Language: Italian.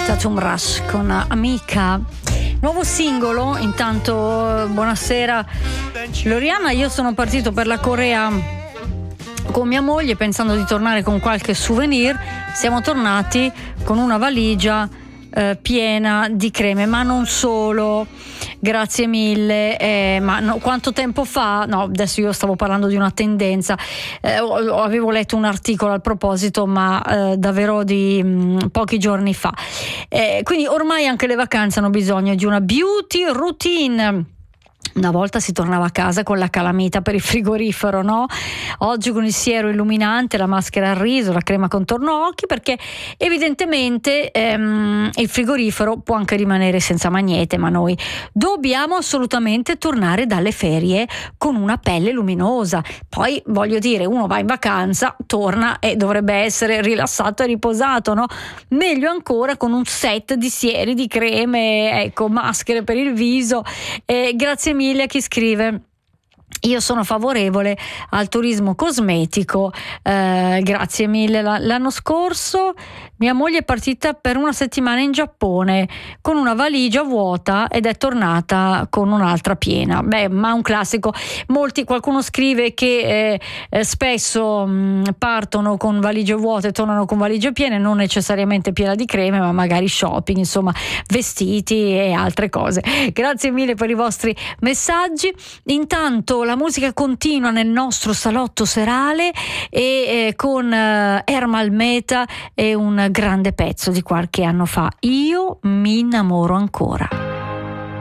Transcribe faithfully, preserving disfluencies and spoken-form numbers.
Tatum Rush con Amica, nuovo singolo. Intanto buonasera Loriana, io sono partito per la Corea con mia moglie pensando di tornare con qualche souvenir. Siamo tornati con una valigia eh, piena di creme, ma non solo. Grazie mille, eh, ma no, quanto tempo fa? No, adesso io stavo parlando di una tendenza, eh, avevo letto un articolo al proposito, ma eh, davvero di mh, pochi giorni fa. Eh, quindi ormai anche le vacanze hanno bisogno di una beauty routine. Una volta si tornava a casa con la calamita per il frigorifero, no? Oggi con il siero illuminante, la maschera al riso, la crema contorno occhi, perché evidentemente ehm, il frigorifero può anche rimanere senza magnete, ma noi dobbiamo assolutamente tornare dalle ferie con una pelle luminosa. Poi voglio dire, uno va in vacanza, torna e dovrebbe essere rilassato e riposato, no? Meglio ancora con un set di sieri, di creme, ecco, maschere per il viso. Eh, grazie mille a chi scrive: io sono favorevole al turismo cosmetico, eh, grazie mille. L'anno scorso mia moglie è partita per una settimana in Giappone con una valigia vuota ed è tornata con un'altra piena. Beh, ma un classico. Molti, qualcuno scrive che eh, spesso mh, partono con valigie vuote e tornano con valigie piene, non necessariamente piena di creme, ma magari shopping, insomma, vestiti e altre cose. Grazie mille per i vostri messaggi. Intanto la musica continua nel nostro salotto serale e eh, con eh, Ermal Meta e un grande pezzo di qualche anno fa, Io mi innamoro ancora.